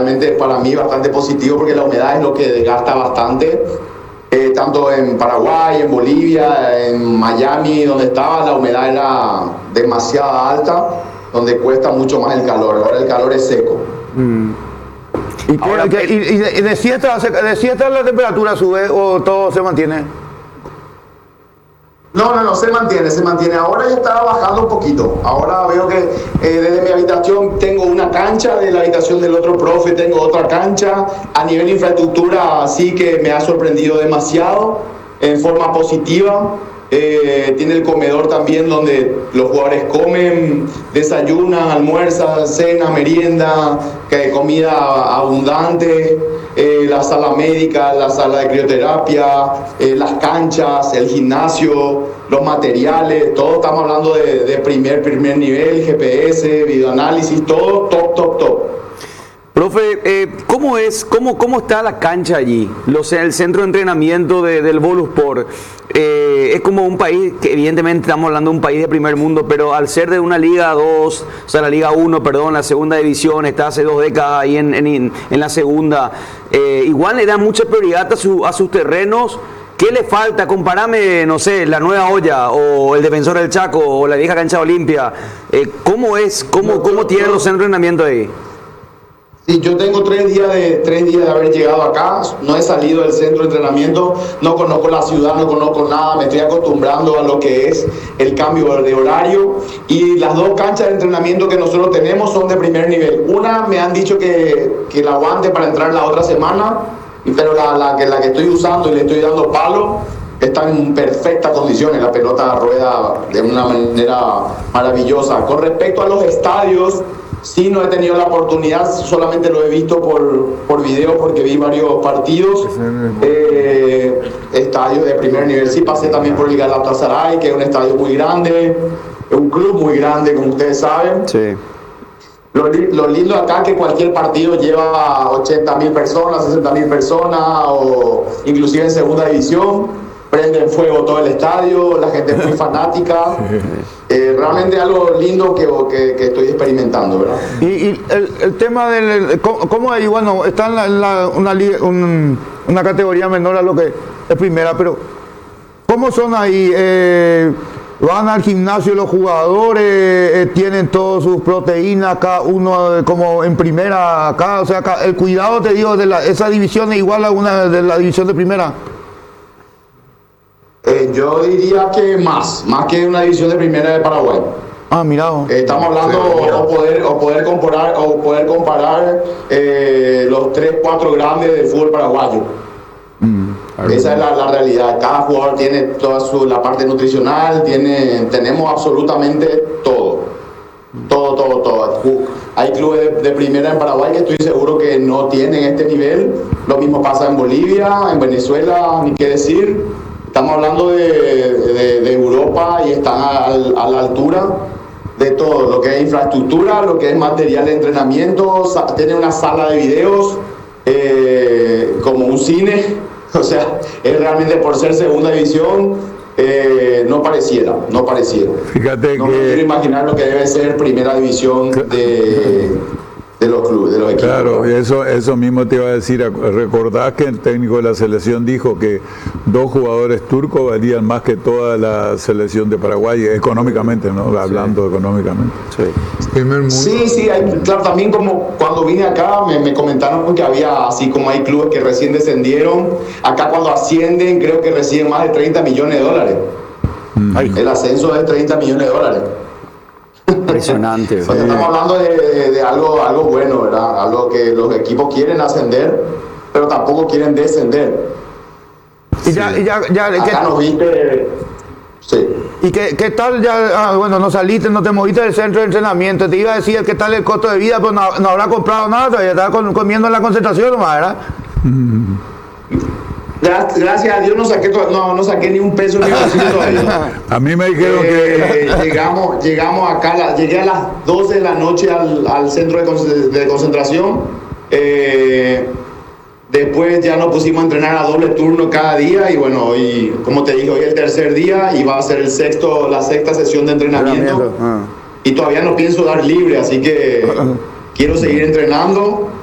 realmente para mí bastante positivo porque la humedad es lo que desgasta bastante. Tanto en Paraguay, en Bolivia, en Miami, donde estaba, la humedad era demasiado alta, donde cuesta mucho más el calor. Ahora el calor es seco. ¿Y de siesta la temperatura sube o todo se mantiene? No, se mantiene. Ahora ya está bajando un poquito. Ahora veo que desde mi habitación tengo una cancha, de la habitación del otro profe tengo otra cancha. A nivel de infraestructura sí que me ha sorprendido demasiado en forma positiva. Tiene el comedor también donde los jugadores comen, desayunan, almuerzan, cena, merienda, comida abundante, la sala médica, la sala de crioterapia, las canchas, el gimnasio, los materiales, todo estamos hablando de primer nivel, GPS, videoanálisis, todo top. Profe, ¿cómo está la cancha allí? El centro de entrenamiento del Boluspor. Es como un país que evidentemente estamos hablando de un país de primer mundo, pero al ser de una Liga 2, o sea, la Liga 1, perdón, la segunda división, está hace 2 décadas ahí en la segunda, igual le da mucha prioridad a sus terrenos. ¿Qué le falta? Comparame, no sé, la Nueva Olla o el Defensor del Chaco o la vieja cancha Olimpia. ¿Cómo tienen los centros de entrenamiento ahí? Sí, yo tengo 3 días de haber llegado acá, no he salido del centro de entrenamiento, no conozco la ciudad, no conozco nada, me estoy acostumbrando a lo que es el cambio de horario, y las 2 canchas de entrenamiento que nosotros tenemos son de primer nivel. Una me han dicho que la aguante para entrar la otra semana, pero la que estoy usando y le estoy dando palo está en perfectas condiciones, la pelota rueda de una manera maravillosa. Con respecto a los estadios, sí, no he tenido la oportunidad, solamente lo he visto por video porque vi varios partidos. Estadios de primer nivel. Sí, pasé también por el Galatasaray, que es un estadio muy grande, un club muy grande, como ustedes saben. Sí. Lo lindo acá es que cualquier partido lleva 80.000 personas, 60.000 personas, o inclusive en segunda división. Prenden fuego todo el estadio, la gente es muy fanática. Realmente algo lindo que estoy experimentando, ¿verdad? Y el tema del... ¿Cómo ahí? Bueno, está en una categoría menor a lo que es primera, pero ¿cómo son ahí? ¿Van al gimnasio los jugadores? ¿Tienen todas sus proteínas cada uno como en primera acá? O sea, el cuidado, te digo, de esa división es igual a una de la división de primera. Yo diría que más que una división de primera de Paraguay. Mira. Estamos hablando o poder comparar los 3-4 grandes del fútbol paraguayo. Esa es la realidad. Cada jugador tiene toda la parte nutricional, tenemos absolutamente todo. Hay clubes de primera en Paraguay que estoy seguro que no tienen este nivel. Lo mismo pasa en Bolivia, en Venezuela, ni qué decir. Estamos hablando de Europa y están a la altura de todo, lo que es infraestructura, lo que es material de entrenamiento, tiene una sala de videos como un cine, o sea, es realmente, por ser segunda división, no pareciera. Fíjate no que... me quiero imaginar lo que debe ser primera división de los clubes, de los equipos. Claro, eso mismo te iba a decir. Recordás que el técnico de la selección dijo que 2 jugadores turcos valían más que toda la selección de Paraguay, económicamente, ¿no? Hablando económicamente. Sí, claro, también como cuando vine acá me comentaron que había, así como hay clubes que recién descendieron, acá cuando ascienden creo que reciben más de 30 millones de dólares. El ascenso es 30 millones de dólares. Impresionante. O sea, estamos hablando de algo bueno, ¿verdad? Algo que los equipos quieren ascender, pero tampoco quieren descender. Y acá nos viste... Sí. ¿Y qué tal ya? Bueno, no saliste, no te moviste del centro de entrenamiento. Te iba a decir qué tal el costo de vida, pero no habrá comprado nada, todavía estaba comiendo en la concentración nomás, ¿verdad? Gracias a Dios no saqué ni un peso ni un bolsillo todavía. A mí me dijeron que... Llegamos acá, llegué a las 12 de la noche al centro de concentración. Después ya nos pusimos a entrenar a doble turno cada día y bueno, hoy, como te dije, hoy es el 3er día y va a ser la 6ª sesión de entrenamiento. Y todavía no pienso dar libre, así que quiero seguir entrenando.